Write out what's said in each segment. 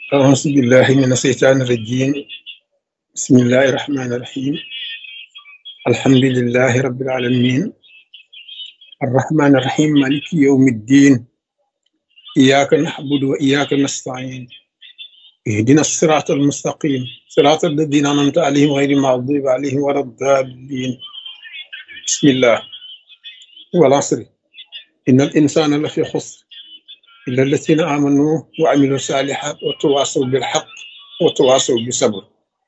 أعوذ بالله من الشيطان الرجيم. بسم الله الرحمن الرحيم. الحمد لله رب العالمين، الرحمن الرحيم، مالك يوم الدين. إياك نعبد وإياك نستعين. اهدنا الصراط المستقيم، صراط الذين أنعمت عليهم غير المغضوب عليهم ولا الضالين. بسم الله. والعصر إن الإنسان لفي خسر إلا الذين آمنوا وعملوا الصالحات وتواصوا بالحق وتواصوا بالصبر.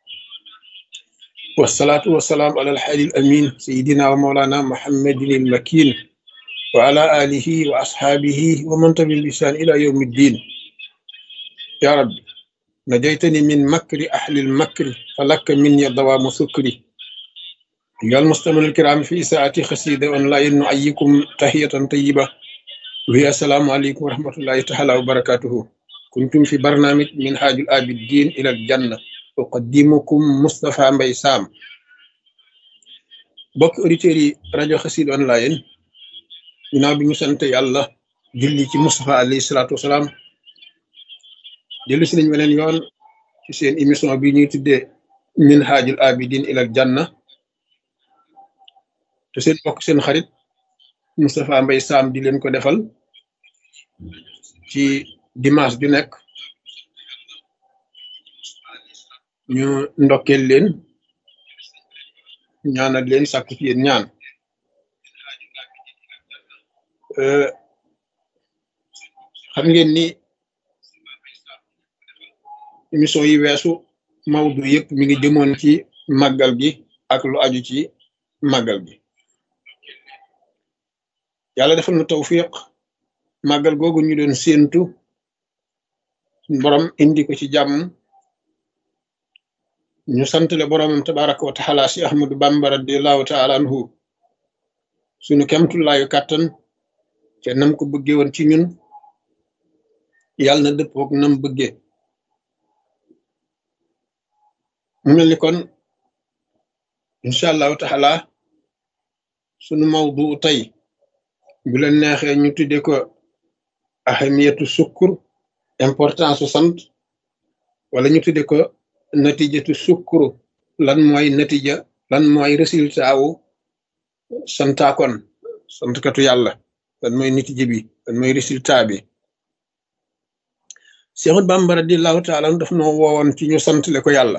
والصلاة والسلام على الحادي الأمين سيدنا ومولانا محمد المكين وعلى آله وأصحابه ومن تبع بإحسان إلى يوم الدين. يا رب نجيتني من مكر أهل المكر، فلك مني دوام سكري. أيها المستمعون الكرام، في ساعة خسيدة أونلاين نحييكم تحية طيبة وهي السلام عليكم ورحمة الله تعالى وبركاته. كنتم في برنامج منهاج العابدين إلى الجنة، أقدمكم مصطفى مباي سام. bokk auditeurs yi rajo Xassida online, ginnaaw bi ñu sant yàlla julli ci Mustafa alayhi salaatu wasalaam, dellu si nañ weneen yoon ci seen émission bi ñuy tuddee minhajul abidin ilal janna, te seen bokk seen xarit Moustapha Mbaye Sam di leen ko defal ci dimanche ju nekk. ñu ndokkeel leen, ñaanal leen, sàkku ci yéen ñaan. xam ngeen ni émission yi weesu mawdu yëpp mi ngi jëmoon ci màggal gi ak lu aju ci màggal gi. yàlla defal na tawfiq màggal googu ñu doon séentu borom indi ko ci jàmm. ñu santale boromam tabaraka wa taala si Ahmadu Bamba radiallahu taala anhu sunu kemtullaayu kàttan te nam ko bëggee woon ci ñun, yàlla na dëppook nam bëggee. mu mel ni kon incha allahu taala sunu mawdu tey bu leen neexee ñu tudde ko ahamiyatu sukkur, importance su sant, wala ñu tudde ko natijatu sukkuru, lan mooy natija, lan mooy résultat wu santaakon, santkatu yàlla, lan mooy natija bi, lan mooy résultat bi. Seexul Bamba radiyallahu taala daf noo woowoon ci ñu santale ko yàlla.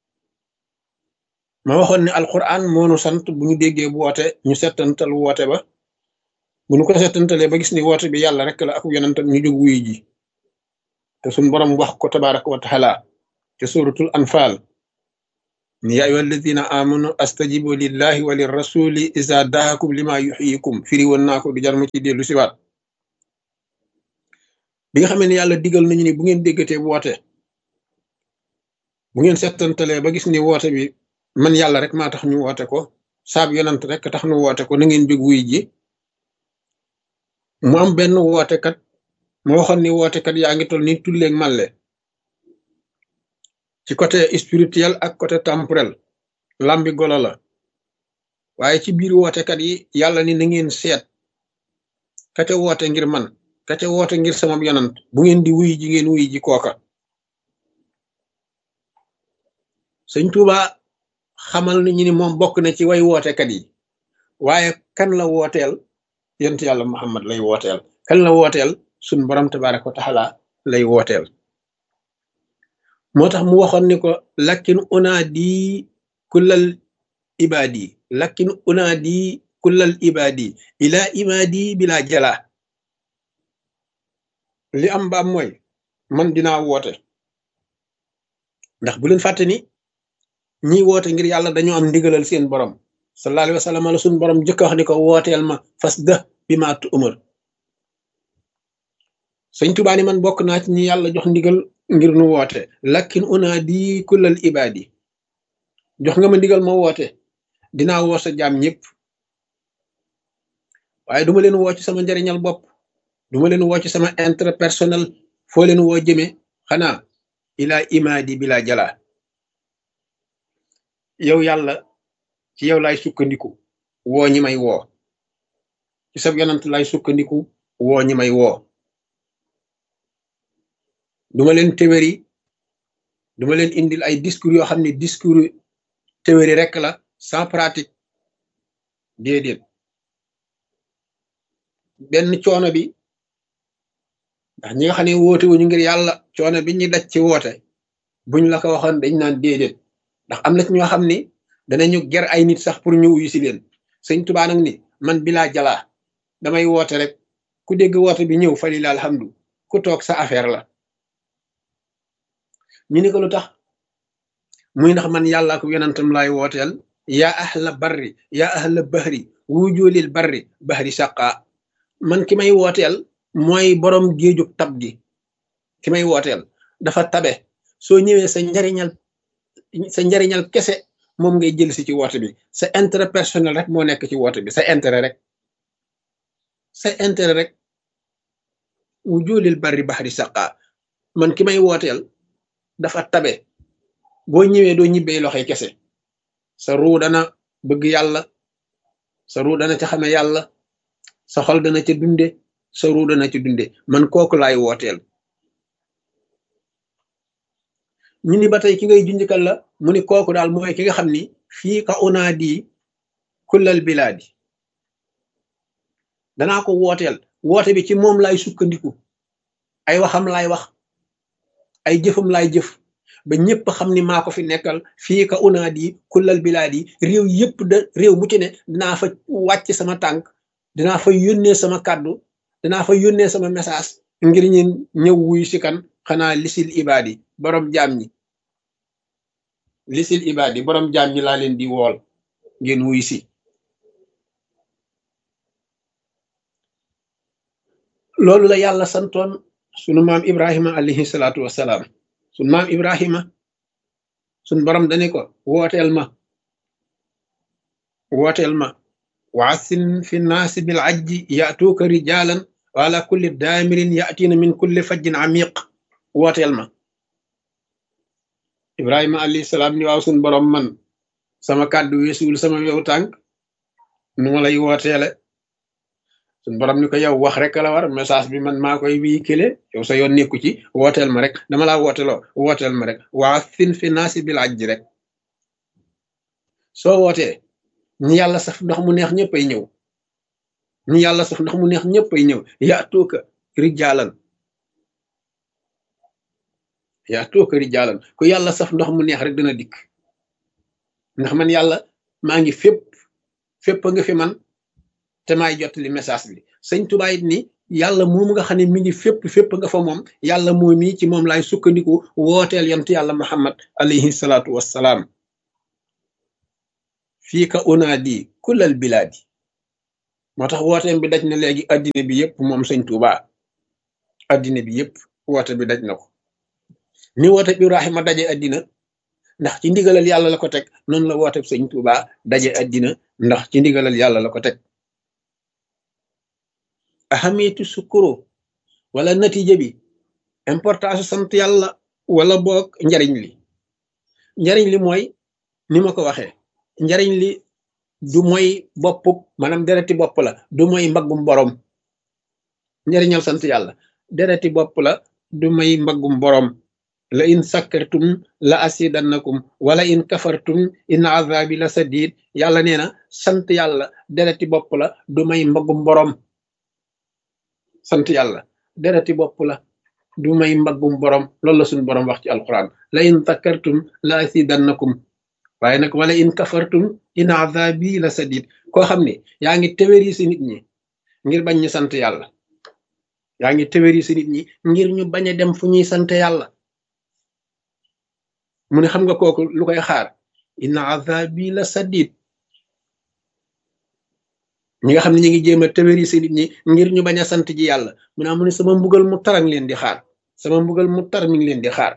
ma waxoon ne alquran moo nu sant bu ñu déggee bu woote ñu settantal woote ba, bu ñu ko settantalee ba gis ni woote bi yàlla rek la ak yonentam ñu jóg wuyu ji. te suñ borom wax ko tabaraka wa taala te suratul anfal ni yaa ayyuha alladina amanu astajibu lillahi wa lirrasuli iza daakum lima yuhyikum. firi woon naa ko du jar ma ci dellu siwaat. bi nga xamee ne yàlla digal nañu ni bu ngeen déggatee bu woote, bu ngeen settantalee ba gis ni woote bi man yàlla rek maa tax ñu woote ko, saab yonant rek tax ñu woote ko, na ngeen jóg wuy ji. mu am benn wootekat, ma waxoon ni wootekat yaa ngi toll ni tulleeg màlle ci côté spirituel ak côté temporel, lambi golo la. waaye ci biir wootekat yi yàlla ni na ngeen seet ka ca woote ngir man, ka ca woote ngir sama yonant, bu ngeen di wuy ji ngeen wuy ji kooka. Sëñ Tuuba xamal nañu ni moom bokk na ci way wootekat yi, waaye kan la wooteel? yonent yàlla Muhammad lay wooteel. kan la wooteel? sun borom tabaraka wa taala lay wooteel. moo tax mu waxoon ni ko lakkin unaadi kullal ibaadi, lakkin unaadi kullal ibaadi ila imaadi bila jala. li am ba am mooy man dinaa woote, ndax bu leen fàtte ni ñi woote ngir yàlla dañoo am ndigalal seen borom. sallallahu alayhi wa sallam la suñ borom jëkk wax ni ko wooteel ma fas dë bi ma umar. sëñ Tuubaa ni man bokk naa ci ñi yàlla jox ndigal ngir nu woote. lakkin unaadi kullal ibaadi, jox nga ma ndigal ma woote, dinaa woo sa jaam ñëpp, waaye duma leen woo ci sama njariñal bopp, duma leen woo ci sama intérêt personnel. foo leen woo jëme xanaa ila imaadi bila jala. yow yàlla ci yow lay sukkandiku woo ñi may woo, ci sab yonant lay sukkandiku woo ñi may woo. duma leen téwéri duma leen indil ay discours yoo xam ne discours théorie rek la sans pratique déedéet. benn coono bi ndax ñi nga xam ne woote wuñu ngir yàlla coono bi ñu daj ci woote buñ la ko waxoon dañ naan déedéet, ndax am na ci ñoo xam ni danañu ger ay nit sax pour ñu wuyu si leen. sëñ Tuubaa nag ni man bilaa jalaa damay woote rek ku dégg woote bi ñëw fa lillahi alhamdu, ku toog sa affaire la. ñu ni ko lu tax muy ndax man yàllaa ko yonentam laay wooteel. yaa ahla barri yaa ahla bahri wujoolil barri bahri saqa. man ki may wooteel mooy borom géejug tab gi. ki may wooteel dafa tabe. soo ñëwee sa njariñal kese moom ngay jël si ci woote bi. sa intérêt personnel rek moo nekk ci woote bi. sa intérêt rek wujoolil barri bahri saqa. man ki may wooteel dafa tabe. boo ñëwee doo ñibbee loxoy kese. sa ruu dana bëgg yàlla, sa ruu dana ca xame yàlla, sa xol dana ca dunde, sa ruu dana ca dunde. man kooku laay wooteel. ñu ni ba tey ki ngay junjkal la mu ni kooku daal mooy ki nga xam ni fii ka unaadi kullal bilaadi. danaa ko wooteel, woote bi ci moom laay sukkandiku. ay waxam laay wax, ay jëfam laay jëf, ba ñëpp xam ni maa ko fi nekkal. fii ka unaadi kullal bilaadi. réew yëpp réew bu ci ne dinaa fa wàcc sama tànk, dinaa fa yónnee sama kàddu, dinaa fa yónnee sama message ngir ñu ñëw wuyu si kan xanaa lisil ibaadi, borom jaam ñi. lisil ibaadi, borom jaam ñi laa leen di wool ngeen wuyu si. loolu la yàlla santoon sunu maam Ibrahima alayhi salaatu wassalaam. sunu maam Ibrahima sunu borom dane ko wooteel ma waasin fi naasi bil ajji yatuuka rijaalan wa ala kulli daamirin yatina min kulli fajjin amiq. wooteel ma. Ibrahima alayhi salaam ni waaw sunu borom man sama kàddu weesuwul sama yow tànk, nu ma lay wooteele. sunu borom ni ko yow wax rek la war, message bi man maa koy véhiculer, yow sa yoon nekku ci. wooteel ma rek, dama laa wooteloo, wooteel ma rek. waasin fi naasi bil ajji rek. soo wootee ñi yàlla saf ndox mu neex ñëpp ay ñëw. ñi yàlla saf ndox mu neex ñëpp ay ñëw. yaatuuka rijaalan, yaatuuka rijaalan. ku yàlla saf ndox mu neex rek dina dikk. ndax man yàlla maa ngi fépp nga fi man, te maay jottali message bi. sëñ Tuubaa it ni yàlla moomu nga xam ne mi ngi fépp nga fa moom, yàlla moo mii ci moom laay sukkandiku wooteel yonent yàlla Muhammad alayhi salaatu wassalaam. fii ka unaadi kullal bilaadi. moo tax wooteem bi daj na léegi addina bi yëpp moom sëñ Tuubaa. addina bi yëpp woote bi daj na ko. ni woote Ibrahima daje addina ndax ci ndigalal yàlla la ko teg, noonu la woote sëñ Tuubaa daje addina ndax ci ndigalal yàlla la ko teg. ahamitu sukuru wala natija bi, importance sant yàlla wala boog njariñ li. njariñ li mooy ni ma ko waxee, njariñ li du mooy bopp, maanaam dereti bopp la, du mooy mbaggum borom. njariñal sant yàlla dereti bopp la, du may mbaggum borom. la in sakkartum la asidannakum wala in kafartum in azabi la sadid. yàlla nee na sant yàlla dereti bopp la, du may mbaggum borom. sant yàlla dereti bopp la, du may mbaggum borom. loolu la suñu borom wax ci alquran. la in sakkartum la asidannakum, waaye nag wala in kafartum in azabi la sadid. koo xam ne yaa ngi téwéri si nit ñi ngir bañ ñu sant yàlla, yaa ngi téwéri si nit ñi ngir ñu bañ a dem fu ñuy sant yàlla, mu ne xam nga kooku lu koy xaar. in azabi la sadid. ñi nga xam ne ñu ngi jéem a téwéri si nit ñi ngir ñu bañ a sant ji yàlla, mu ne sama mbugal mu tar ngi leen di xaar, sama mbugal mu tar mi ngi leen di xaar.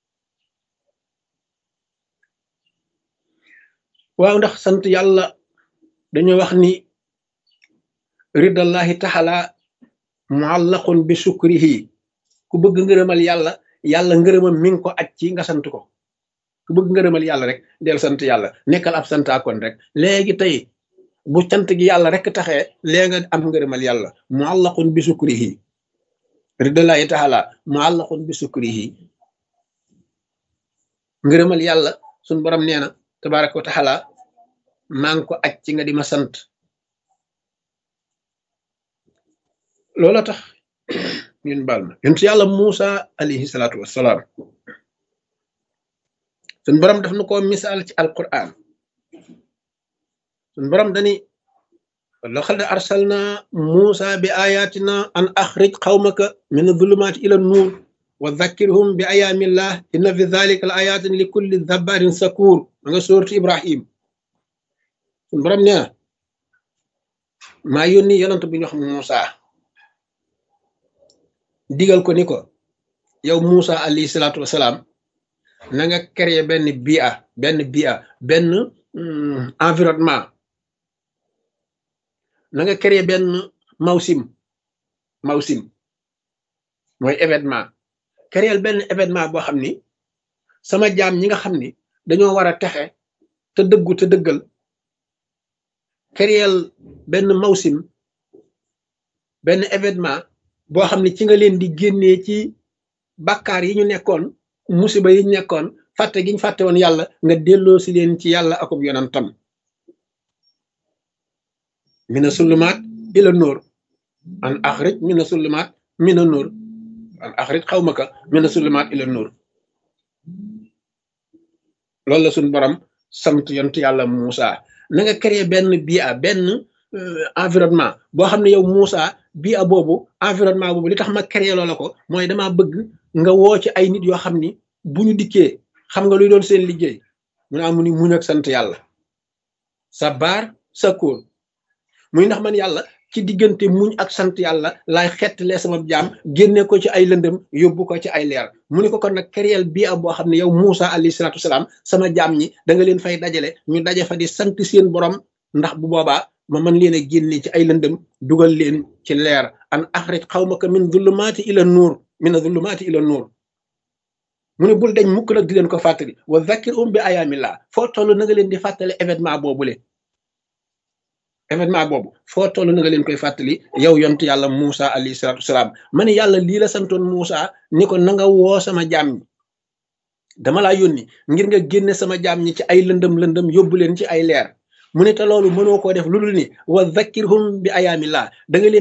waaw ndax sant yàlla dañoo wax ni ridallahi taala muallaqun bi sukrihi. ku bëgg ngërëmal yàlla, yàlla ngërëmam mi ngi ko aj ci nga sant ko. ku bëgg ngërëmal yàlla rek del sant yàlla, nekkal ab santaakoon rek. léegi tey bu cant gi yàlla rek taxee léegi nga am ngërëmal yàlla. muallaqun bi sukrihi, ridallahi taala muallaqun bi sukrihi. ngërëmal yàlla suñ borom nee na tabaraka wa taala maa ngi ko aj ci nga di ma sant loola tax ñun baal ma yontu yàlla Muusa alayhi salaatu wassalaam suñ borom daf na ko misaal ci alquran suñ borom dani laqad arsalna Muusa bi ayatina an axrij qawmaka min adulumaati ila nuur wa dhakkirhum bi ayaamillah inna fi dhalika la ayatin li kulli dhabarin sakur ma nga sóoratu Ibrahim suñ borom nee na maa yónni yonent bi ñu wax Muusa digal ko ni ko yow Muusa alayhi salaatu wasalaam na nga créer benn environnement na nga créer benn mawsim mooy événement créer benn événement boo xam ni sama jaam ñi nga xam ni dañoo war a texe te dëggu te dëggal créer benn mawsim benn événement boo xam ne ci nga leen di génnee ci bàkkaar yi ñu nekkoon musiba yi ñu nekkoon fàtte gi ñu fàtte woon yàlla nga delloo si leen ci yàlla akub yonantam mina sulumaat ila nóor an axrij mina sulumaat mina nóor an axrij xawmaka mina sulumaat ila nóor loolu la suñ borom sant yontu yàlla Muusa na nga créer benn environnement boo xam ne yow Muusa boobu environnement boobu li tax ma créer loola ko mooy damaa bëgg nga woo ci ay nit yoo xam ni bu ñu dikkee xam nga luy doon seen liggéey mu ne amu ni muñ ak sant yàlla sabar sakoor muy ndax man yàlla ci diggante muñ ak sant yàlla laay xettlee sama jaam génne ko ci ay lëndëm yóbbu ko ci ay leer mu ne ko kon nag créer boo xam ne yow Muusa alayhi salaatu wasalaam sama jaam ñi da nga leen fay dajale ñu daje fa di sant seen borom ndax bu boobaa ma mën leen a génne ci ay lëndëm dugal leen ci leer an axrij xawmaka min zulumaati ila nuur mu ne bul dañ mukk nag di leen ko fàttali wa zakkirhum bi ayaamillah foo toll na nga leen di fàttali événement boobu foo toll na nga leen koy fàttali yow yontu yàlla Muusa alayhi salaatu wasalaam ma ne yàlla lii la santoon Muusa ni ko na nga woo sama jaam ñi dama laa yónni ngir nga génne sama jaam ñi ci ay lëndëm yóbbu leen ci ay leer mu ne te loolu mënoo koo def lu dul ni wa zakkirhum bi ayaamillah da nga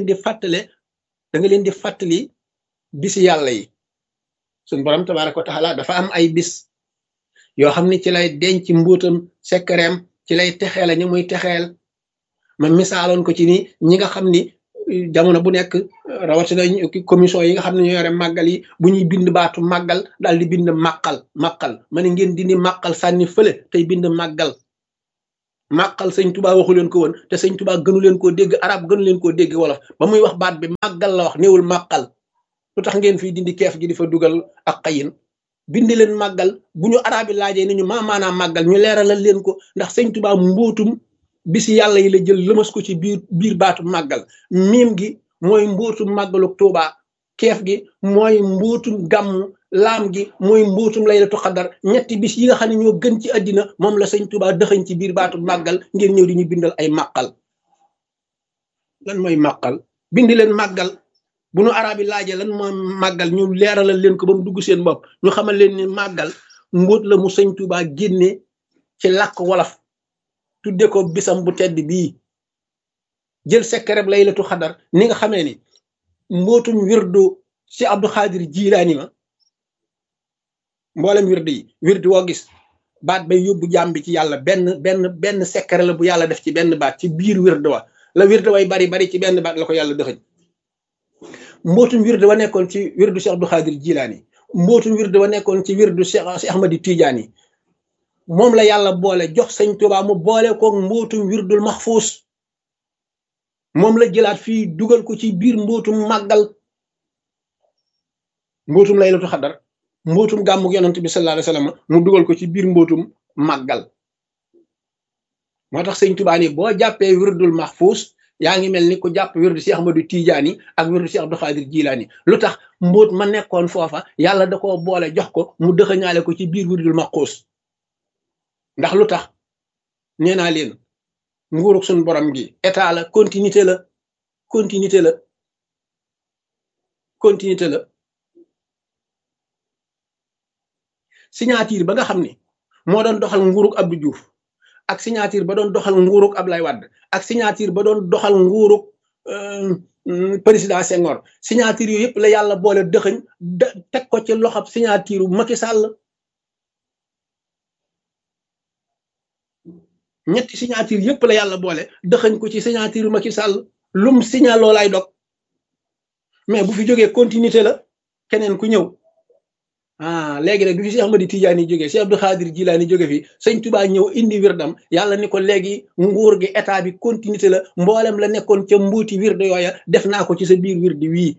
leen di fàttali bisi yàlla yi suñ borom tabaaraka wa taala dafa am ay bis yoo xam ne ci lay denc mbuutam sekkareem ci lay texeela ñu muy texeel ma misaaloon ko ci ni ñi nga xam ni jamono bu nekk rawatina commission yi nga xam ne ñoo yore màggal yi bu ñuy bind baatu màggal daal di bind màqal ma ne ngeen dindi màqal sànni fële tey bind màggal sëñ Tuubaa waxu leen ko woon te sëñ Tuubaa gënu leen koo dégg arab gënu leen koo dégg wolof ba muy wax baat bi màggal la wax néewul màqal lu tax ngeen fii dindi keef gi di fa dugal ak xayin bindi leen màggal bu ñu arab yi laajee ni ñu maanaam màggal ñu leeralal leen ko ndax sëñ Tuubaa mbootum bisi yàlla yi la jël lëmas ko ci biir baatu màggal miim gi mooy mbootum màggalu Tuubaa keef gi mooy mbootum gàmmu laam gi mooy mbootum laylatu xadar ñetti bis yi nga xam ne ñoo gën ci àddina moom la sëñ Tuubaa dëxañ ci biir baatu màggal ngeen ñëw di ñu bindal ay màqal lan mooy màqal bindi leen màggal bu nu arab yi laajee lan mooy màggal ñu leeralal leen ko ba mu dugg seen bopp ñu xamal leen ni màggal mbóot la mu sëñ Tuubaa génne ci làkk wolof tudde ko bisam bu tedd bii jël sekkereb laylatu xadar ni nga xamee ni mbootum wirdu si Abdou Xaadir Jilaani ma mboolem wirdu woo gis baat bay yóbbu jaam bi ci yàlla benn sekkere la bu yàlla def ci benn baat ci biir wirdu wa la wirdu way bari ci benn baat la ko yàlla dëxëñ mbootum wirdu wa nekkoon ci wirdu si Abdou Xaadir Jilaani mbootum wirdu wa nekkoon ci wirdu si Ahmadi Tijaani moom la yàlla boole jox sëñ Tuubaa mu boole koog mbootum wirdul maxfuus moom la jëlaat fii dugal ko ci biir mbootum màggal mbootum laylatu xadar mbootum gàmmug yonent bi sallallahu alayhi wasallam mu dugal ko ci biir mbootum màggal moo tax sëñ Tuubaa ni boo jàppee wirdul maxfuus yaa ngi mel ni ku jàpp wirdu si Ahmadu Tijaani ak wirdu si Abdou Xaadir Jilaani lu tax mbóot ma nekkoon foofa yàlla da koo boole jox ko mu dëxëñaale ko ci biir wirdul maxfuus ndax lu tax nee naa leen nguurug suñ borom gi état la continuité la signature ba nga xam ne moo doon doxal nguurug Abdou Diouf ak signature ba doon doxal nguurug Ablaye Wade ak signature ba doon doxal nguurug président Senghor signature yooyu yëpp la yàlla boole dëxëñ teg ko ci loxab signature Macky Sall ñetti signature yëpp la yàlla boole dëxëñ ko ci signature Macky Sall lum signal loolaay dog mais bu fi jógee continuité la keneen ku ñëw léegi nag bi fi Cheikh Ahmadi Tidiane jógee Cheikh Abdou Khadir Jilani jóge fi sëñ Touba ñëw indi wirdam yàlla ni ko léegi nguur gi état bi continuité la mboolem la nekkoon ca mbuuti wirde yooya def naa ko ci sa biir wirdi wii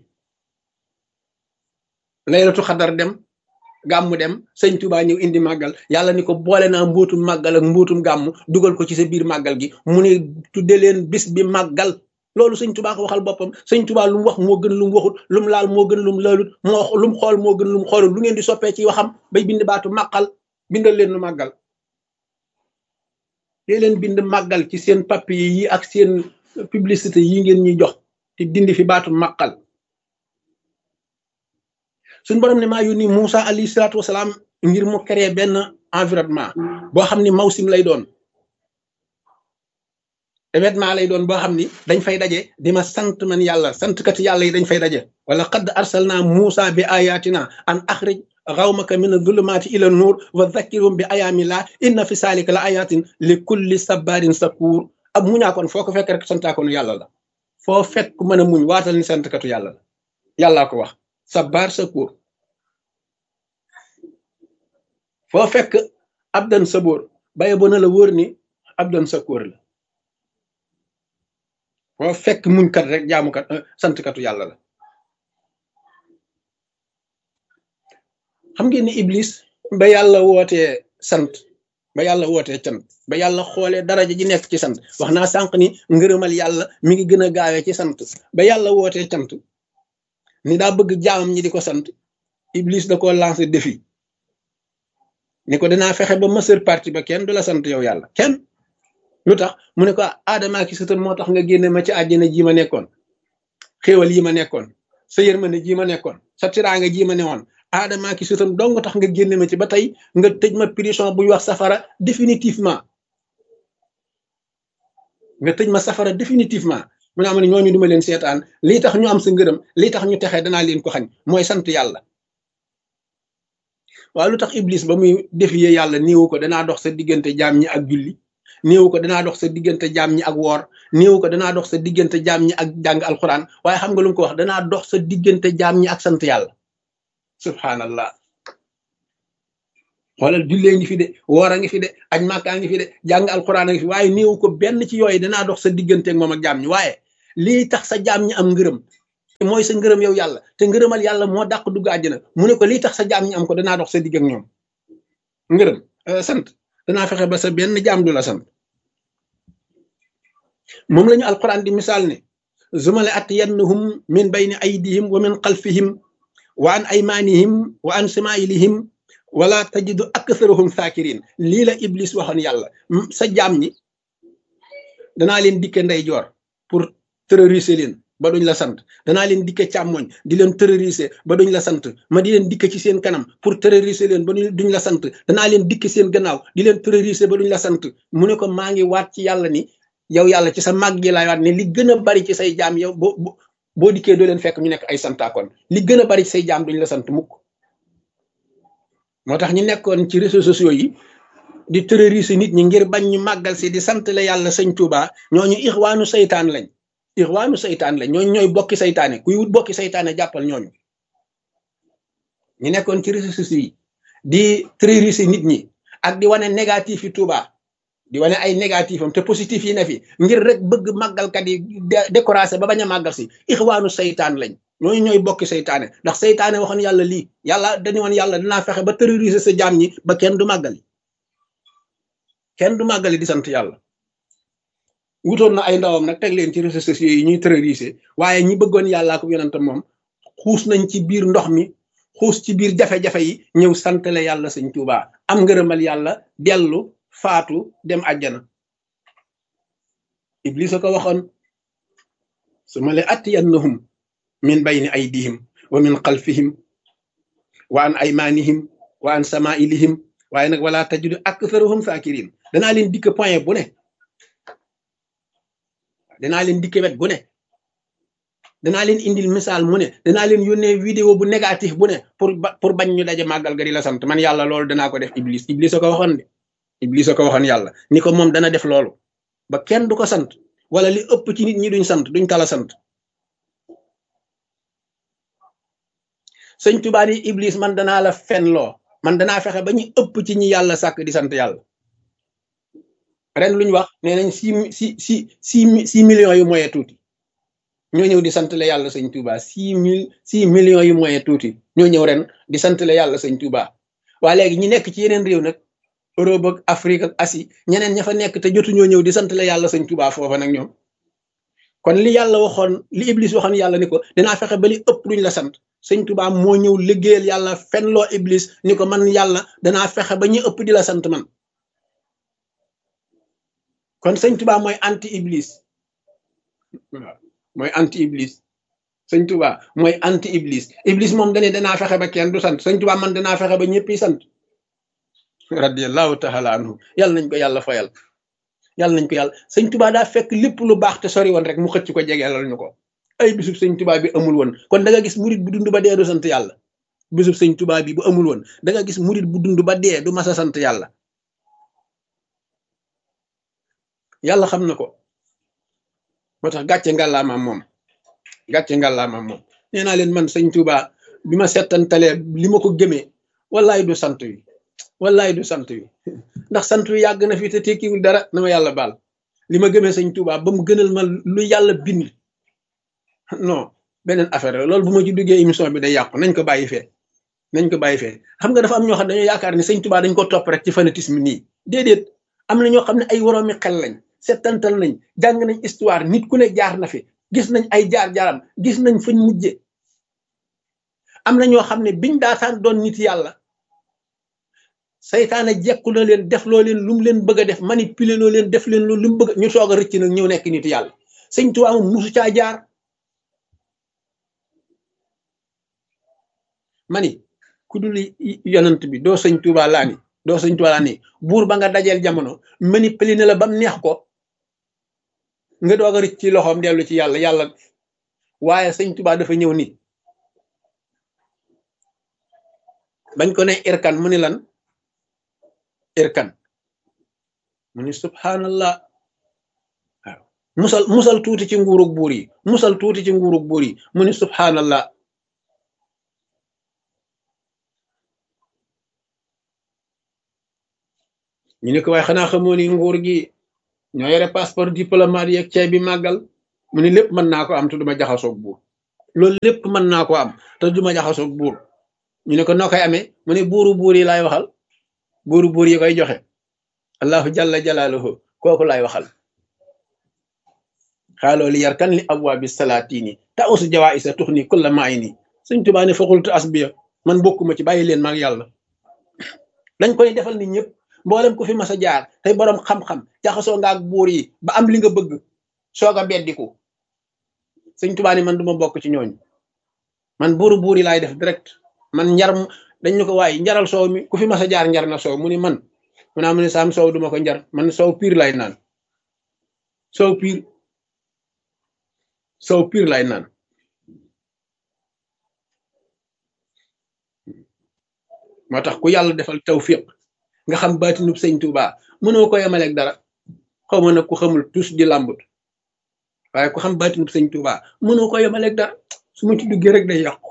laylatu xadar dem gàmmu dem sëñ Touba ñëw indi màggal yàlla ni ko boole naa mbuutum màggal ak mbuutum gàmmu dugal ko ci sa biir màggal gi mu ne tudde leen bis bi màggal loolu sëñ Touba ko waxal boppam sëñ Touba lu mu wax moo gën lu mu waxut lu mu laal moo gën lu mu laalut moo lu mu xool moo gën lu mu xoolul lu ngeen di soppee ci waxam bay bind baatu màggal bindal leen lu màggal dee leen bind màggal ci seen papier yi ak seen publicité yi ngeen ñuy jox te dindi fi baatu màggal suñ borom ne maa yónni Moussa alayhi salaatu wasalaam ngir mu créer benn environnement boo xam ni mawsim lay doon événement lay doon boo xam ni dañ fay daje di ma sant man yàlla santkat yàlla yi dañ fay daje wala qad arsalna Moussa bi ayatina an axrij xawmaka min adulumaati ila nuur wa zakkirhum bi ayaamillah inna fi saalika la ayatin li kulli sabarin sakuur ab muñaakoon foo ko fekk rek santaakoonu yàlla la foo fekk mën a muñ waatal ni santkatu yàlla la yàllaa ko wax sabar sakuur foo fekk abdan saboor baye bo na la wóor ni abdan sakoor la foo fekk muñkat rek jaamukat santkatu yàlla la xam ngeen ni iblis ba yàlla wootee sant ba yàlla wootee cant ba yàlla xoolee daraja ji nekk ci sant wax naa sànq ni ngërëmal yàlla mi ngi gën a gaawee ci sant ba yàlla wootee cant ni daa bëgg jaamam ñi di ko sant iblis da ko lancé défi ni ko dinaa fexe ba mësër parti ba kenn du la sant yow yàlla kenn lu tax mu ne ko aadama ki sëtam moo tax nga génne ma ci àjjana ji ma nekkoon xéewal yi ma nekkoon sa yërmande ji ma nekkoon sa tiraanga ji ma newoon aadama ki sëtam dong tax nga génne ma ci ba tey nga tëj ma prison buy wax safara définitivement nga tëj ma safara définitivement mu ne am ne ñooñu duma leen seetaan lii tax ñu am sa ngërëm lii tax ñu texee danaa leen ko xañ mooy sant yàlla waaw lu tax iblis ba muy défier yàlla néewu ko danaa dox sa diggante jaam ñi ak julli néewu ko danaa dox sa diggante jaam ñi ak woor néewu ko danaa dox sa diggante jaam ñi ak jàng alxuraan waaye xam nga lu mu ko wax danaa dox sa diggante jaam ñi ak sant yàlla subhanallah xoolal jullee ngi fi de woor a ngi fi de aj màkkaa ngi fi de jàng alxuraan a ngi fi waaye néewu ko benn ci yooyu danaa dox sa diggante ak moom ak jaam ñi waaye lii tax sa jaam ñi am ngërëm mooy sa ngërëm yow yàlla te ngërëmal yàlla moo dàq dugg àjjana mu ne ko lii tax sa jaam ñi am ko danaa dox sa digg ak ñoom ngërëm sant danaa fexe ba sa benn jaam du la sant moom lañu alquran di misaal ne zumale atiyannahum min bayni aydihim wa min xalfihim wa an aymanihim wa an samailihim wala tajidu aktharahum sakirin lii la iblis waxoon yàlla sa jaam ñi danaa leen dikke ndeyjoor pour terroriser leen ba duñ la sant danaa leen dikke càmmoñ di leen terroriser ba duñ la sant ma di leen dikke ci seen kanam pour terroriser leen ba duñ la sant danaa leen dikke seen gannaaw di leen terroriser ba duñ la sant mu ne ko maa ngi waat ci yàlla ni yow yàlla ci sa màgg gi laay waat ne li gën a bari ci say jaam yow boo dikkee doo leen fekk ñu nekk ay santaakoon li gën a bari ci say jaam duñ la sant mukk moo tax ñu nekkoon ci réseaux sociaux yi di terroriser nit ñi ngir bañ ñu màggal si di sant la yàlla sëñ Touba ñooñu ixwaanu saytaan lañ ixwaanu saytaan lañ ñooñu ñooy bokki saytaane kuy wut bokki saytaane jàppal ñooñu ñu nekkoon ci réseaux sociaux yi di terroriser nit ñi ak di wane négatif yi Touba di wane ay négatif am te positif yi ne fi ngir rek bëgg màggalkat yi découragé ba bañ a màggal si ixwaanu saytaan lañ ñooñu ñooy bokki saytaane ndax saytaane waxoon yàlla lii yàlla dañu woon yàlla dinaa fexe ba terroriser sa jaam ñi ba kenn du màggali kenn du màggali di sant yàlla wutoon na ay ndawam nag teg leen ci réseaux sociaux yi ñuy terroriser waaye ñi bëggoon yàllaa ko yonentam moom xuus nañ ci biir ndox mi xuus ci biir jafe-jafe yi ñëw santale yàlla sëñ Tuubaa am ngërëmal yàlla dellu faatu dem àjjana iblis a ko waxoon summa la atiyannahum min bayni aydihim wa min xalfihim wa an aymanihim wa an samaa'ilihim waaye nag wala tajidu aktharahum saakirin danaa leen dikk point bu ne danaa leen dikk wet gu ne danaa leen indil misaal mu ne danaa leen yónnee vidéo bu négatif bu ne pour bañ ñu daje màggal ga di la sant man yàlla loolu danaa ko def iblis a ko waxoon de iblis a ko waxoon yàlla ni ko moom dana def loolu ba kenn du ko sant wala li ëpp ci nit ñi duñ sant duñ tala sant sëñ Tuubaa ni iblis man danaa la fenloo man danaa fexe ba ñu ëpp ci ñi yàlla sàkk di sant yàlla ren lu ñu wax nee nañ 6 millions yu moye tuuti ñoo ñëw di sant la yàlla sëñ Tuubaa 6 millions yu moye tuuti ñoo ñëw ren di sant la yàlla sëñ Tuubaa waa léegi ñi nekk ci yeneen réew nag Europe ak Afrique ak Asie ñeneen ña fa nekk te jotu ñoo ñëw di sant la yàlla sëñ Tuubaa foofa nag ñoom kon li yàlla waxoon li iblis waxoon yàlla ni ko dinaa fexe ba li ëpp duñ la sant sëñ Tuubaa moo ñëw liggéeyal yàlla fenloo iblis ni ko man yàlla danaa fexe ba ñu ëpp di la sant man kon sëñ Tuubaa mooy anti iblis waaw mooy anti iblis sëñ Tuubaa mooy anti iblis iblis moom dane danaa fexe ba kenn du sant sëñ Tuubaa man danaa fexe ba ñëpp yi sant radiyallahu taala anhu yàlla nañ ko yàlla fayal yàlla nañ ko yàlla sëñ Tuubaa daa fekk lépp lu baax te sori woon rek mu xëcc ko jegeelal ñu ko ay bisub sëñ Tuubaa bi amul woon kon da nga gis murit bu dund ba dee du sant yàlla bisub sëñ Tuubaa bi bu amul woon da nga gis murit bu dund ba dee du mas a sant yàlla yàlla xam na ko moo tax gàcce ngàllaamaam moom gàcce ngàllaamaam moom nee naa leen man sëñ Tuubaa bi ma settantalee li ma ko gëmee wallaay du sant wi wallaay du sant wi ndax sant wi yàgg na fi te tekkiwul dara na ma yàlla baal li ma gëmee sëñ Tuubaa ba mu gënal ma lu yàlla bind non beneen affaire la loolu bu ma ci duggee émission bi day yàqu nañ ko bàyyi fee nañ ko bàyyi fee xam nga dafa am ñoo xam ne dañoo yaakaar ne sëñ Tuubaa dañ ko topp rek ci fanatisme nii déedéet am na ñoo xam ne ay woroomi xel lañ settantal nañ jàng nañ histoire nit ku ne jaar na fi gis nañ ay jaar-jaaram gis nañ fañ mujje am na ñoo xam ne biñ daataan doon nit yàlla saytaane jekku na leen def loo leen lu mu leen bëgg a def manipuler loo leen def leen loolu lu mu bëgg ñu soog a rëcc nag ñëw nekk nit yàlla sëñ Tuubaa moom musu caa jaar mani ku dul yonent bi doo sëñ Tuubaa laa ni doo sëñ Tuubaa laa ni buur ba nga dajeel jamono manipuler na la bam neex ko nga doog a rëcc ci loxoom dellu ci yàlla yàlla waaye sëñ Tuubaa dafa ñëw ni bañ ko ne irkan mu ni lan irkan mu ni subhanallah waaw musal tuuti ci nguurug buur yi musal tuuti ci nguurug buur yi mu ni subhanallah ñu ne ko waaye xanaa xamoo ni nguur gi ñoo yore passeport diplomate yeeg ceeb bi màggal mu ni lépp mën naa ko am te duma jaxasoog buur loolu lépp mën naa ko am te duma jaxasoog buur ñu ne ko noo koy amee mu ne buuru buur yi laay waxal buuru buur yi koy joxe allahu jalla jalaaluhu kooku laay waxal xaaloo li yarkan li abwaabi salaatini ta usu jawaa isa tux ni kulla maay nii Sëñ Tuubaa ne faxultu asbiya man bokkuma ci bàyyi leen maag yàlla dañ koy defal nit ñëpp mboolem ku fi mas a jaar tey boroom xam-xam jaxasoo nga ak buur yi ba am li nga bëgg soog a beddiku Sëñ Tuubaa ni man duma bokk ci ñooñu man buuru buur yi laay def direct man njar dañ ñu ko waaye njaral soow mi ku fi mas a jaar njar na soow mu ni man mu naa mu ne saam soow duma ko njar man soow piir lay naan soow piir lay naan moo tax ku yàlla defal tawfiq nga xam baatinub Sëñ Tuubaa mënoo ko yemaleeg dara xaw ma nag ku xamul tus di làmbut waaye ku xam baatinub Sëñ Tuubaa mënoo ko yemaleeg dara su ma ci duggee rek day yàqu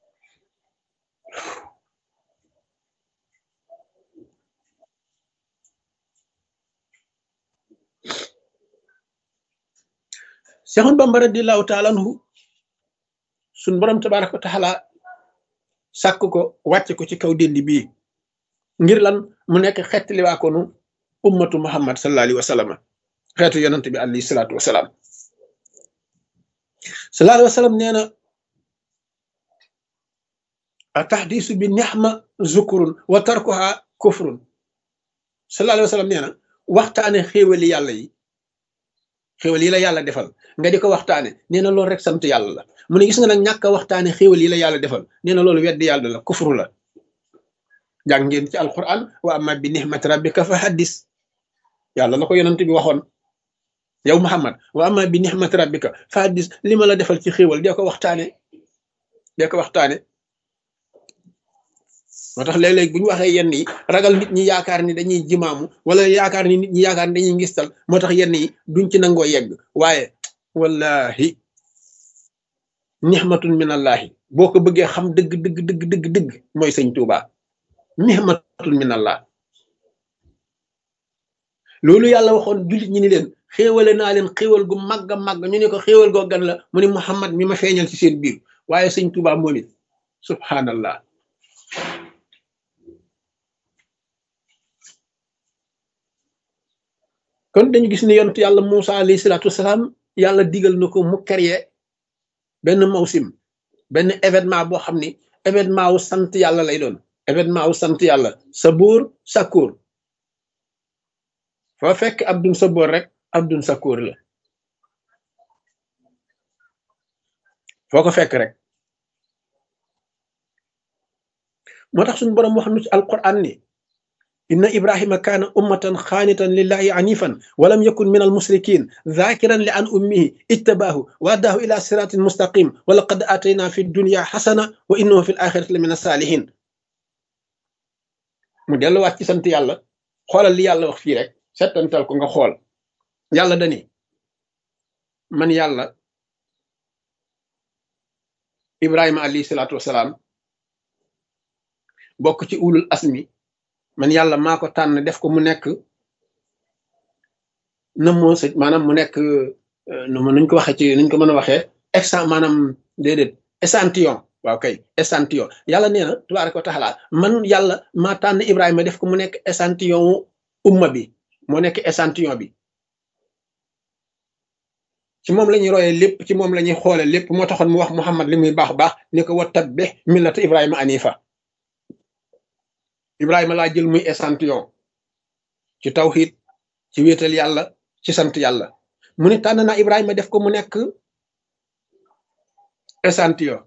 Seexul Bamba radiyallaahu taala anhu suñ borom tabaaraka wa taala sàkk ko wàcce ko ci kaw déndi bii ngir lan mu nekk xettali waa ko nu ummatu Muhammad sallallahu alayhi wa sallam xeetu yonante bi alayhi salaatu wa salaam sallallahu alayhi wa sallam nee na a tahdiisu bi nixma zukurun wa tarkuha kufrun sallallahu alayhi wa sallam nee na waxtaane xéewali yàlla yi xéewal yi la yàlla defal nga di ko waxtaane nee na loolu rek sant yàlla la mu ne gis nga nag ñàkk a waxtaane xéewal yi la yàlla defal nee na loolu weddi yàlla la kufru la jàng ngeen ci alquran wa amma bi nihmati rabbika fa haddis yàlla la ko yonent bi waxoon yow Muhammad wa amma bi nihmati rabbika fa haddis li ma la defal ci xéewal dee ko waxtaane dee ko waxtaane moo tax léeg-léeg bu ñu waxee yenn yi ragal nit ñi yaakaar ni dañuy jimaamu wala yaakaar ni nit ñi yaakaar ni dañuy ngistal moo tax yenn yi duñ ci nangoo yegg waaye wallahi nihmatun min allahi boo ko bëggee xam dëgg dëgg dëgg dëgg dëgg mooy sëñ Tuuba nihmatun min allah loolu yàlla waxoon jullit ñi ni leen xéewale naa leen xéewal gu màgg a màgg ñu ne ko xéewal goo gan la mu ne Muhammad mi ma feeñal ci seen biir waaye sëñ Tuuba moom it subhanallah kon dañu gis ne yonent yàlla Muusa alayhi salaatu wasalaam yàlla digal na ko mu créer benn mawsim benn événement boo xam ni événement wu sant yàlla lay doon événement wu sant yàlla sabuur sakuur foo fekk abdun sabuur rek abdun sakuur la foo ko fekk rek moo tax suñu boroom wax nu ci alquran ni inna ibrahima kaana ummatan xaanitan lillahi anifan walam yakun min almusrikin zakiran li an ummihi ijtabaahu wa addaahu ila siratin mustaqim wa laqad atayna fi dunya xasana wa innahu fi l axirati la min asalihin mu delluwaat ci sant yàlla xoolal li yàlla wax fii rek settantal ko nga xool yàlla dani man yàlla ibrahima alayhi salaatu wasalaam bokk ci ulul asmi man yàlla maa ko tànn def ko mu nekk na moo sëj maanaam mu nekk nuñ ko waxee ci nuñ ko mën a waxee maanaam déedéet échantillon waaw kay échantillon yàlla nee na tabaaraka wa taala man yàlla maa tànn Ibrahima def ko mu nekk échantillon wu umma bi moo nekk échantillon bi ci moom la ñuy royee lépp ci moom la ñuy xoole lépp moo taxoon mu wax Muhammad li muy baax baax ni ko wattabi millata Ibrahima anifa Ibrahima laa jël muy échantillon ci tawhid ci wéetal yàlla ci sant yàlla mu ni tànn naa Ibrahima def ko mu nekk échantillon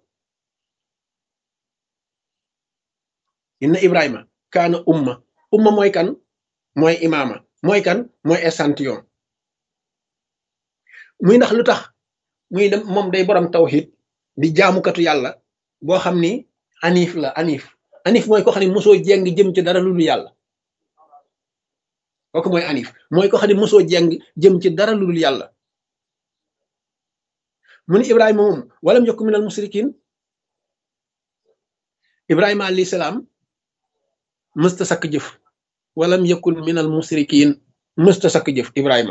inna Ibrahima kaana umma mooy kan mooy imaama mooy kan mooy échantillon muy ndax lu tax muy dem moom day borom tawhid di jaamukatu yàlla boo xam ni anif la anif mooy ko xam ne mosoo jeng jëm ci dara lu dul yàlla kooku mooy anif mooy ko xam ne mosoo jeng jëm ci dara lu dul yàlla mu ni Ibrahima moom walam yakun minal musrikin Ibrahima alayhi salaam mësta sakk jëf walam yakun minal musrikin mësta sakk jëf Ibrahima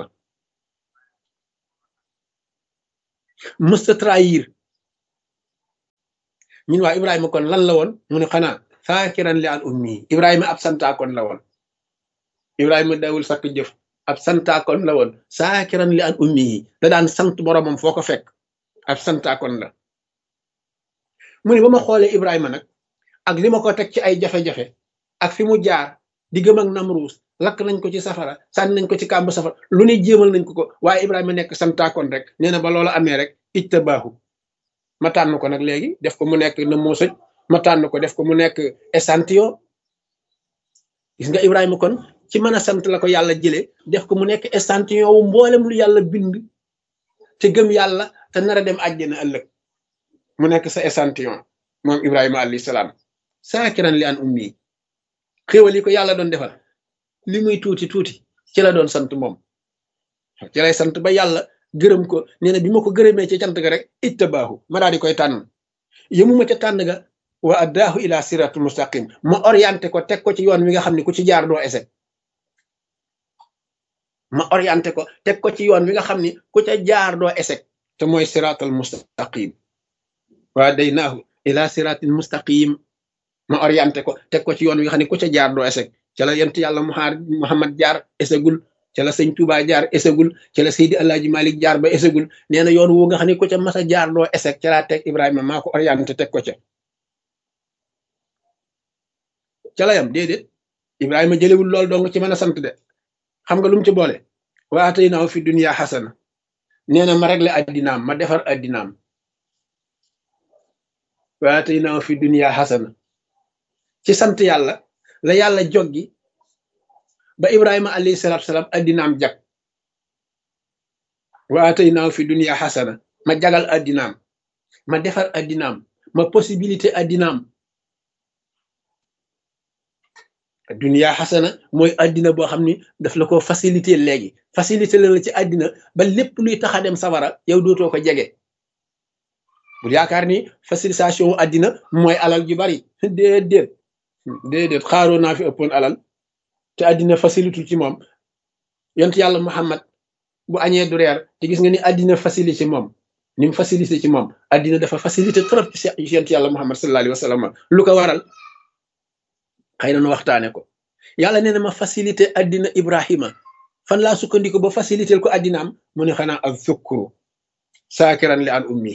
mësta trahir ñun waa Ibrahima kon lan la woon mu ne xanaa saakiran li an ummi Ibrahima ab santaakoon la woon Ibrahima dawul sakk jëf ab santaakoon la woon saakiran li an ummi yi da daan sant boromam foo ko fekk ab santaakoon la mu ne ba ma xoolee Ibrahima nag ak li ma ko teg ci ay jafe-jafe ak fi mu jaar di gëm ak Namruus lakk nañ ko ci safara sànni nañ ko ci kàmb safara lu ne jéemal nañ ko waaye Ibrahima nekk santaakoon rek nee na ba loola amee rek ijtabaahu ma tànn ko nag léegi def ko mu nekk na moo sëj ma tànn ko def ko mu nekk échantillon gis nga Ibrahima kon ci mën a sant la ko yàlla jëlee def ko mu nekk échantillon wu mboolem lu yàlla bind te gëm yàlla te nar a dem àjjana ëllëg mu nekk sa échantillon moom Ibrahima alayhi salaam saakiran li an ummi xéwal yi ko yàlla doon defal li muy tuuti tuuti ci la doon sant moom ci lay sant ba yàlla gërëm ko nee na bi ma ko gërëmee ci cant ga rek ittabaahu ma daal di koy tànn yëmuma ca tànn ga wa addaahu ila siratul mustaqim ma orienté ko teg ko ci yoon wi nga xam ne ku ci jaar doo échec ma orienté ko teg ko ci yoon wi nga xam ni ku ca jaar doo échec te mooy siratul mustaqim wa daynaahu ila siratil mustaqim ma orienté ko teg ko ci yoon wi nga xam ne ku ca jaar doo échec ca la yent yàlla Muhammad jaar échecgul ca la sëñ Touba jaar échecgul ca la Seydi Alaaji Malik jaar ba échecgul nee na yoon wu nga xam ne ku ca mas a jaar doo échec ca laa teg Ibrahima maa ko orienté teg ko ca la yam déedéet Ibrahima jëlewul lool dong ci mën a sant de xam nga lu mu ci boole wa ataynaahu fi dunya xasana nee na ma réglé addinaam ma defar addinaam wa ataynaahu fi dunya xasana ci sant yàlla la yàlla joggi ba Ibrahima alayhi salaatu salaam addinaam jag wa ataynaahu fi dunya xasana ma jagal addinaam ma defar addinaam ma possibilité addinaam dunya xasana mooy addina boo xam ni daf la ko facilité léegi facilité la ci addina ba lépp luy tax a dem sawara yow dootoo ko jege bu yaakaar ni facilitation addina mooy alal ju bari déedéet xaaroo naa fi ëppoon alal te addina facilité ci moom yont yàlla Muhammad bu añee du reer te gis nga ni addina facilité ci moom ni mu facilité ci moom addina dafa facilité trop ci yont yàlla Muhammad sallallahu alayhi wa sallam lu ko waral xëy na nu waxtaane ko yàlla nee na ma facilité addina Ibrahima fan laa sukkandiku ba facilité ko addinaam mu ne xanaa ak zukkuru saakiran li an ummi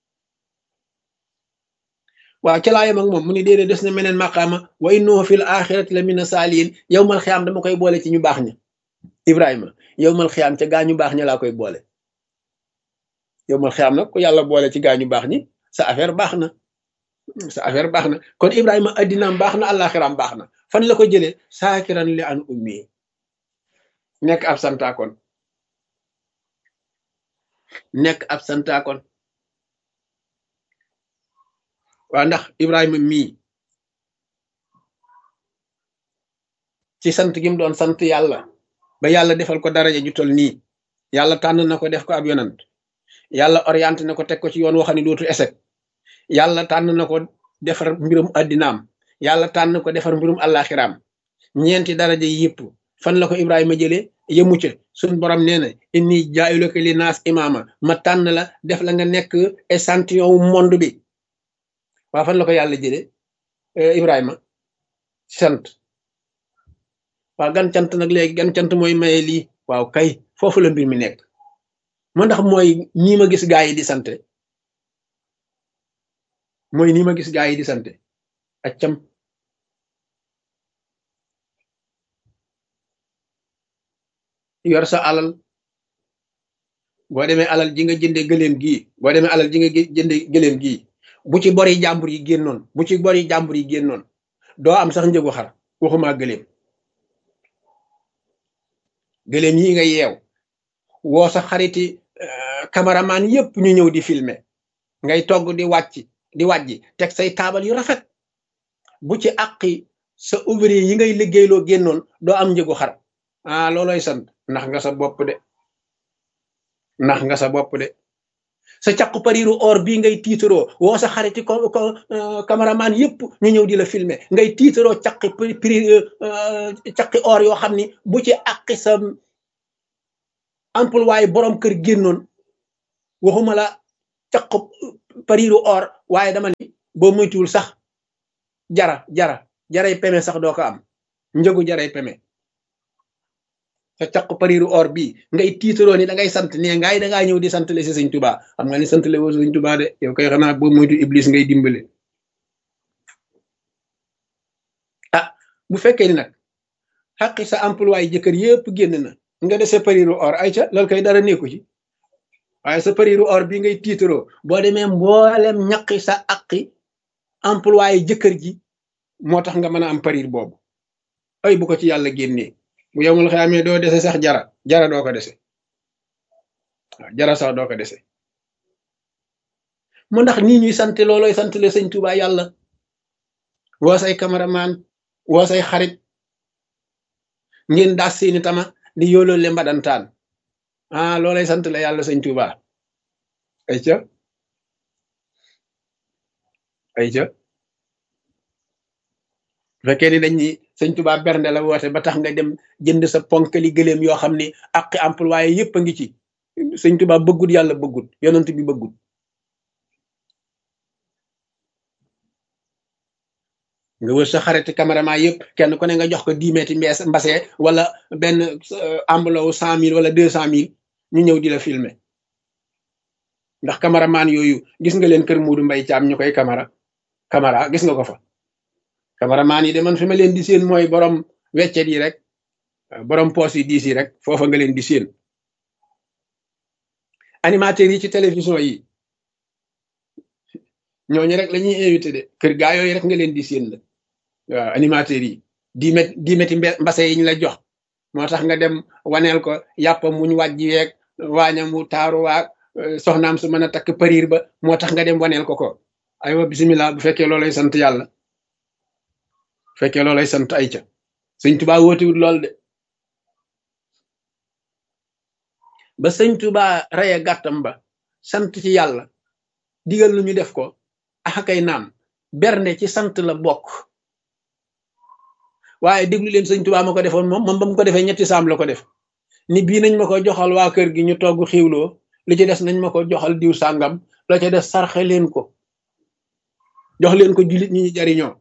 waaw ca laayam ak moom mu ni déedéet des na meneen maqaama wa innahu fil axirati la mina saaliin yowmal xiyaam dama koy boole ci ñu baax ña Ibrahima yowmal xiyaam ca gaa ñu baax ña laa koy boole yowmal xiyaam nag ku yàlla boole ci gaa ñu baax ñi sa affaire baax na sa affaire baax na kon Ibrahima addinaam baax na àllaaxiraam baax na fan la ko jëlee saakiran li an ummi nekk ab santaakoon waa ndax Ibrahima mii ci sant gi mu doon sant yàlla ba yàlla defal ko daraja ju tol nii yàlla tànn na ko def ko ab yonant yàlla orienté na ko teg ko ci yoon waxani dootu échec yàlla tànn na ko defar mbirum addinaam yàlla tànn ko defar mbirum àllaaxiraam ñeenti daraja yi yëpp fan la ko Ibrahima jëlee yëmu ca suñ borom nee na inni jaa'iluka li naas imaama ma tànn la def la nga nekk échantillon wu monde bi waa fan la ko yàlla jëlee Ibrahima sant waa gan cant nag léegi gan cant mooy maye lii waaw kay foofu la mbir mi nekk moo ndax mooy nii ma gis gaa yi di sante mooy nii ma gis gaa yi di sante accam yor sa alal boo demee alal ji nga jënde gëléem gii boo demee alal ji nga jënde gëléem gii bu ci bori jàmbur yi génnoon doo am sax njëgu xar waxuma gëléem yi nga yeew woo sa xariti cameraman yépp ñu ñëw di filmer ngay togg di wàjji teg say taabal yu rafet bu ci àqi sa ouvrier yi ngay liggéeyloo génnoon doo am njëgu xar looloy sant ndax nga sa bopp de sa caqu pariru or bii ngay tiitaroo woo sa xariti ko cameraman yépp ñu ñëw di la filmer ngay tiitaroo caqi or yoo xam ni bu ci àqi sa employé borom kër génnoon waxuma la caqu pariru or waaye dama ni boo moytuwul sax jaray peme sax doo ko am njëgu jaray peme sa caqu pariru or bii ngay tiitaroo ni da ngay sant ne ngaay dangaa ñëw di sant le si sëñ Tuubaa xam nga ni sant le woo sëñ Tuubaa de yow koy xanaa boo moytu iblis ngay dimbale bu fekkee ni nag xaqi sa employé jëkkër yépp génn na nga dese pariru or ay ca loolu koy dara nekku ci waaye sa pariru or bi ngay tiitaroo boo demee mboolem ñaqi sa aqi employé jëkkër ji moo tax nga mën a am parir boobu ay bu ko ci yàlla génnee bu yowmul xiyaamee doo dese sax jara doo ko dese waaw jara sax doo ko dese mu ndax nii ñuy sant looloy sant le sëñ Tuubaa yàlla woo say cameraman woo say xarit ngeen daas seeni tama di yoolool le mbadantaan loolay sant la yàlla sëñ Tuubaa ay ca fekkee ni dañ ni sëñ Tuubaa bernde la woote ba tax nga dem jënd sa ponkali gëléem yoo xam ni aqi employé yépp a ngi ci sëñ Tuubaa bëggut yàlla bëggut yonent bi bëggut nga wër sa xariti cameraman yëpp kenn ku ne nga jox ko 10 mètres mbase wala benn enveloppe 100 000 wala 200 000 ñu ñëw di la filmer ndax cameraman yooyu gis nga leen kër Muudu Mbay Caam ñu koy camara gis nga ko fa cameraman yi de man fi ma leen di seen mooy borom weccet yi rek borom poos yi diis yi rek foofa nga leen di seen animateurs yi ci télévision yi ñooñu rek la ñuy invité de kër gaa yooyu rek nga leen di seen la waaw animateurs yi diimeti mbase yiñ la jox moo tax nga dem waneel ko yàppam muñ wàjji weeg waañam mu taaru waag soxnaam su mën a takk pariir ba moo tax nga dem waneel ko aywa bisimilah bu fekkee loolay sant yàlla bu fekkee loolay sant ay ca sëñ Tuubaa wóotiwut lool de ba sëñ Tuubaa reye gàttam ba sant ci yàlla digal lu ñu def ko axakay naam bernde ci sant la bokk waaye déglu leen sëñ Tuubaa ma ko defoon moom ba mu ko defee ñetti saam la ko def ni bii nañ ma ko joxal waa kër gi ñu togg xiwloo li ci des nañ ma ko joxal diw sàngam la ca des sarxe leen ko jox leen ko jullit ñi ñu jariñoo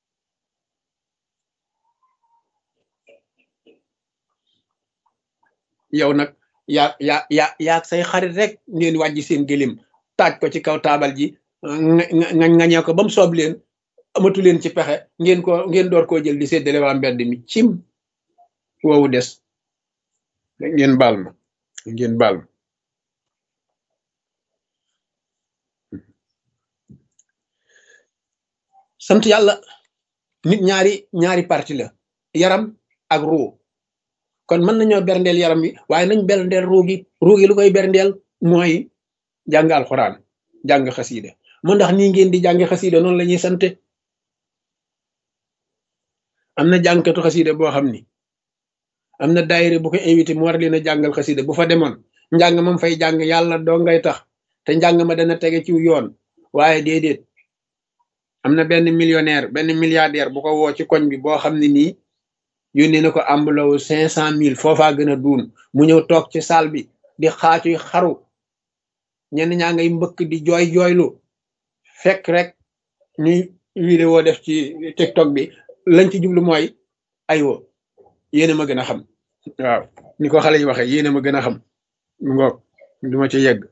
yow nag yaa say xarit rek ngeen wàjji seen gëlim taaj ko ci kaw taabal ji ngañee ko ba mu soob leen amatu leen ci pexe ngeen door koo jël di séddale waa mbedd mi cim woowu des ngeen baal ma sant yàlla nit ñaari parti la yaram ak ruu kon mën nañoo berndeel yaram bi waaye nañ berndeel ruu gi lu koy berndeel mooy jàng alxuraan jàng xasiida mu ndax nii ngeen di jàng xasiida noonu la ñuy sante am na jàngkatu xasiida boo xam ni am na daayira bu ko invité mu war leen a jàngal xasiida bu fa demoon njàng mam fay jàng yàlla doo ngay tax te njàng ma dana tege ci yoon waaye déedéet am na benn millionnaire benn milliardaire bu ko woo ci koñ bi boo xam ne nii yónnee na ko ambulawu 500,000 foofaa gën a duun mu ñëw toog ci salle bi di xaacuy xaru ñenn ñaa ngay mbëkk di jooylu fekk rek ñuy vidéo def ci TikTok bi lañ ci jublu mooy aywa yéena ma gën a xam waaw ni ko xale yi waxee yéena ma gën a xam ngoog duma ci yegg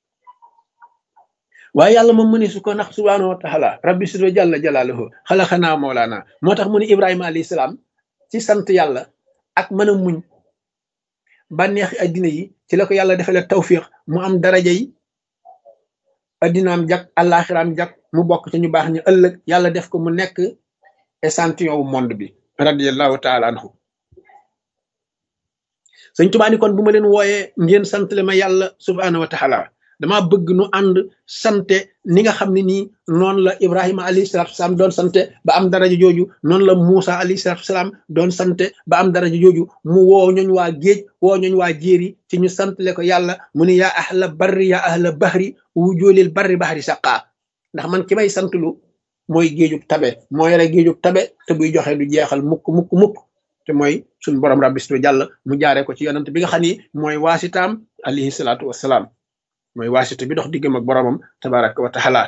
waaye yàlla moom mu ne su ko nax subhaanahu wa taala rabbi sido jalla jalaaluhu xalaxanaa mawlaana moo tax mu ne Ibrahima alayhi salaam ci sant yàlla ak mën a muñ bànneexi addina yi ci la ko yàlla defale tawfiq mu am daraja yi addinaam jag àllaaxiraam jag mu bokk ci ñu baax ñu ëllëg yàlla def ko mu nekk échantillon wu monde bi radiyallahu taala anhu sëñ Tuubaa ni kon bu ma leen wooyee ngeen sant le ma yàlla subhaanahu wa taala dama bëgg nu ànd sante ni nga xam ne nii noonu la Ibrahima alayhi salaatu wasalaam doon sante ba am daraja jooju noonu la Muusa alayhi salaatu wasalaam doon sante ba am daraja jooju mu woo ñooñ waa géej woo ñooñ waa jéeri ci ñu santale ko yàlla mu ne yaa ahla barri yaa ahla bahri wujoolil barri bahri saqaa ndax man ki may santlu mooy géejug tabe moo yore géejug tabe te buy joxe du jeexal mukk te mooy suñ borom rabbi situ jàll mu jaaree ko ci yonant bi nga xam ni mooy waasitaam alayhi salaatu wasalaam mooy waasita bi dox diggam ak boromam tabaraka wa taala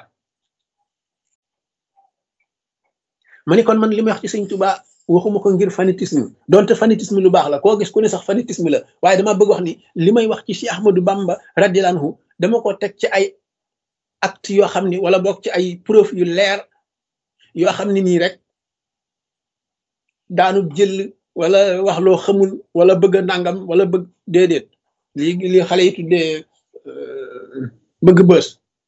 ma ni kon man li may wax ci sëñ Tuubaa waxuma ko ngir fanatisme donte fanatisme lu baax la koo gis ku ne sax fanatisme la waaye dama bëgg wax ni li may wax ci Cheikh Ahmadou Bamba radiyallahu anhu dama ko teg ci ay acte yoo xam ni wala boog ci ay preuve yu leer yoo xam ne nii rek daanu jël wala wax loo xamul wala bëgg a nangam wala bëgg déedéet li xale yi tuddee bëgg bës